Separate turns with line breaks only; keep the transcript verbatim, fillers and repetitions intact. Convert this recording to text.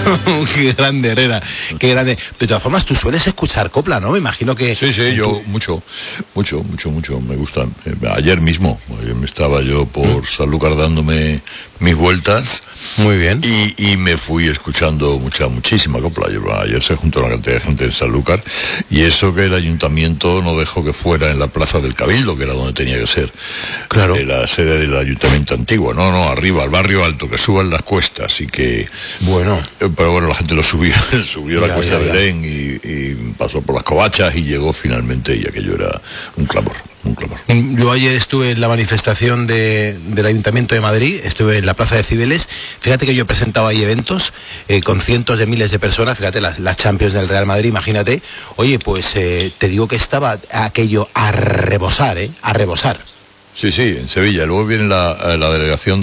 Qué grande, Herrera, qué grande. De todas formas, tú sueles escuchar copla, ¿no? Me imagino que...
Sí, sí, yo mucho, mucho, mucho, mucho, me gusta. Eh, ayer mismo, ayer me estaba yo por Sanlúcar dándome mis vueltas.
Muy bien.
Y, y me fui escuchando mucha, muchísima copla. Yo, ayer se juntó una cantidad de gente en Sanlúcar, y eso que el ayuntamiento no dejó que fuera en la Plaza del Cabildo, que era donde tenía que ser.
Claro.
Eh, la sede del ayuntamiento antiguo. No, no, arriba, al barrio alto, que suban las cuestas, y que...
Bueno.
Eh, pero bueno, la gente lo subió, subió
Ya,
la cuesta
ya,
de
ya.
Belén y, y pasó por las covachas y llegó finalmente, y aquello era un clamor. Un clamor.
Yo ayer estuve en la manifestación de, del Ayuntamiento de Madrid, estuve en la Plaza de Cibeles. Fíjate que yo he presentado ahí eventos eh, con cientos de miles de personas, fíjate, las, las Champions del Real Madrid, imagínate. Oye, pues eh, te digo que estaba aquello a rebosar, ¿eh? A rebosar.
Sí, sí, en Sevilla. Luego viene la, la delegación